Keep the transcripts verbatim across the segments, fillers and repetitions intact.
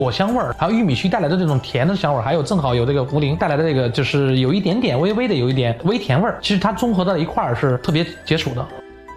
果香味儿，还有玉米须带来的这种甜的香味儿，还有正好有这个茯苓带来的这个就是有一点点微微的有一点微甜味儿，其实它综合到一块儿是特别解暑的。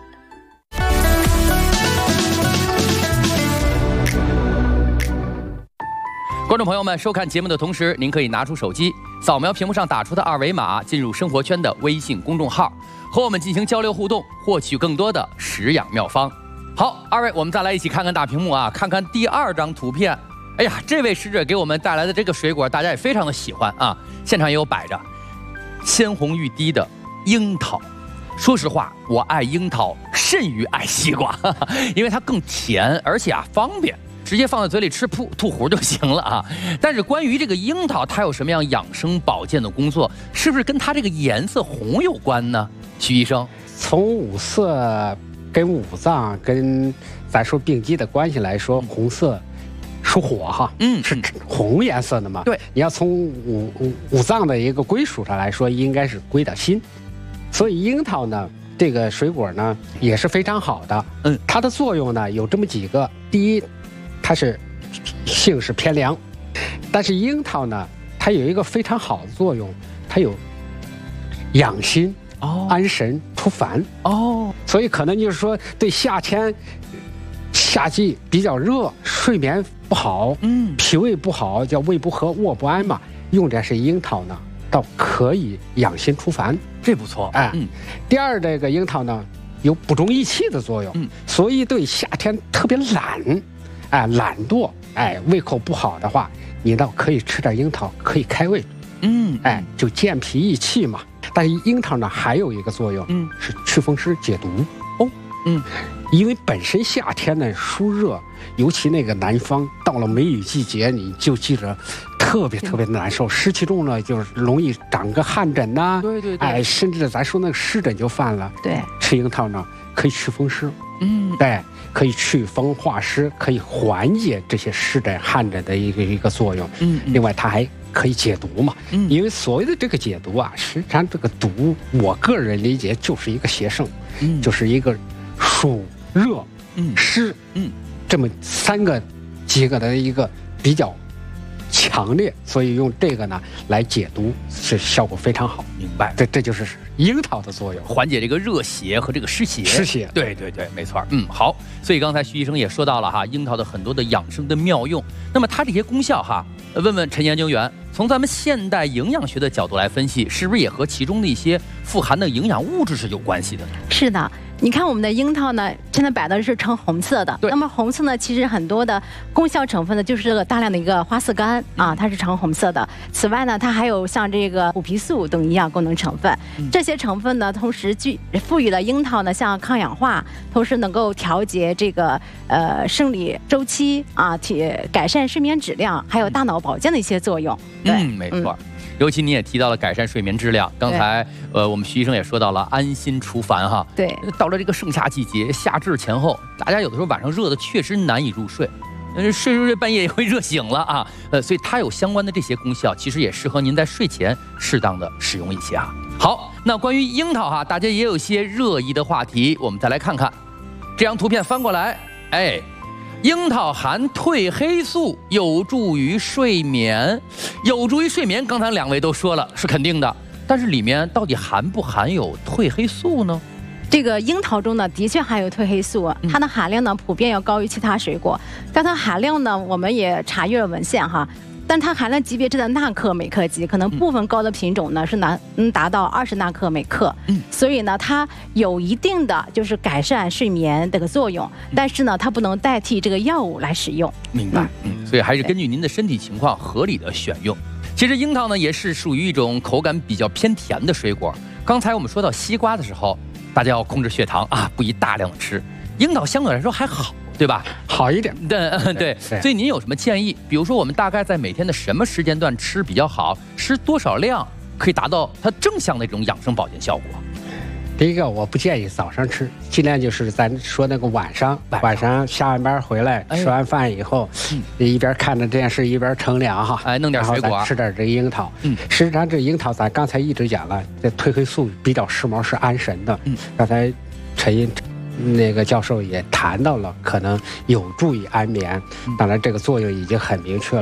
观众朋友们，收看节目的同时，您可以拿出手机扫描屏幕上打出的二维码，进入生活圈的微信公众号，和我们进行交流互动，获取更多的食养妙方。好，二位，我们再来一起看看大屏幕啊，看看第二张图片。哎呀，这位使者给我们带来的这个水果，大家也非常的喜欢啊，现场也有摆着鲜红欲滴的樱桃。说实话，我爱樱桃甚于爱西瓜，哈哈，因为它更甜，而且啊方便。直接放在嘴里吃吐吐糊就行了啊！但是关于这个樱桃，它有什么样养生保健的工作？是不是跟它这个颜色红有关呢？徐医生， 从五色跟五脏跟咱说病机的关系来说，红色属火哈，嗯，是红颜色的嘛？对，你要从五五五脏的一个归属上来说，应该是归到心。所以樱桃呢，这个水果呢也是非常好的。嗯，它的作用呢有这么几个，第一。它是性是偏凉，但是樱桃呢，它有一个非常好的作用，它有养心、哦、安神、除烦哦。所以可能就是说，对夏天、夏季比较热、睡眠不好、嗯，脾胃不好，叫胃不和、卧不安嘛，用点是樱桃呢，倒可以养心除烦， 这不错。 哎，嗯。第二，这个樱桃呢有补中益气的作用，嗯，所以对夏天特别懒。哎，懒惰，哎，胃口不好的话，你倒可以吃点樱桃，可以开胃，嗯，哎，就健脾益气嘛。但是樱桃呢，还有一个作用，嗯，是祛风湿解毒哦，嗯，因为本身夏天呢疏热，尤其那个南方到了梅雨季节，你就记着特别特别的难受，湿气重了，就是容易长个汗疹呐、啊，对对对，哎，甚至咱说那个湿疹就犯了。对，吃樱桃呢可以祛风湿，嗯，对。可以祛风化湿，可以缓解这些湿疹、汗疹的一个一个作用。嗯，另外它还可以解毒嘛。嗯，因为所谓的这个解毒啊，实际上这个毒，我个人理解就是一个邪圣，嗯，就是一个暑热、嗯湿、嗯这么三个几个的一个比较强烈，所以用这个呢来解毒是效果非常好。 明白， 这这就是樱桃的作用， 缓解这个热邪和这个湿邪。 湿邪， 对对对，没错。嗯，好。所以刚才徐医生也说到了哈，樱桃的很多的养生的妙用。那么它这些功效哈，问问陈研究员，从咱们现代营养学的角度来分析，是不是也和其中的一些富含的营养物质是有关系的呢？ 是的。你看我们的樱桃呢，现在摆的是呈红色的。那么红色呢，其实很多的功效成分呢，就是这个大量的一个花色苷啊，它是呈红色的。此外呢，它还有像这个虎皮素等营养功能成分。这些成分呢，同时具赋予了樱桃呢，像抗氧化，同时能够调节这个呃生理周期啊，体改善睡眠质量，还有大脑保健的一些作用。 嗯，没错。嗯尤其你也提到了改善睡眠质量，刚才呃我们徐医生也说到了安心除烦哈。对，到了这个盛夏季节，夏至前后，大家有的时候晚上热的确实难以入睡，呃睡睡睡半夜也会热醒了啊。呃，所以它有相关的这些功效，其实也适合您在睡前适当的使用一些啊。好，那关于樱桃哈，大家也有些热议的话题，我们再来看看这张图片翻过来，哎。樱桃含褪黑素，有助于睡眠，有助于睡眠。刚才两位都说了，是肯定的。但是里面到底含不含有褪黑素呢？ 这个樱桃中呢，的确含有褪黑素，它的含量呢普遍要高于其他水果，但它含量呢，我们也查阅了文献哈。但它含量级别是在纳克每克级，可能部分高的品种呢是能能达到二十纳克每克，嗯，所以呢它有一定的就是改善睡眠这个作用，但是呢它不能代替这个药物来使用。 明白，嗯，所以还是根据您的身体情况合理的选用。其实樱桃呢也是属于一种口感比较偏甜的水果。刚才我们说到西瓜的时候，大家要控制血糖啊，不宜大量的吃。樱桃相对来说还好。对吧？ 好一点。 对对，所以您有什么建议？比如说，我们大概在每天的什么时间段吃比较好？吃多少量可以达到它正向的这种养生保健效果？ 第一个，我不建议早上吃，尽量就是咱说那个晚上，晚上下完班回来，哎、吃完饭以后，嗯、一边看着电视一边乘凉哈， 哎，弄点水果， 吃点这樱桃。嗯，实际上这樱桃咱刚才一直讲了，这褪黑素比较时髦，是安神的。嗯，刚才陈英。那个教授也谈到了，可能有助于安眠，当然这个作用已经很明确了。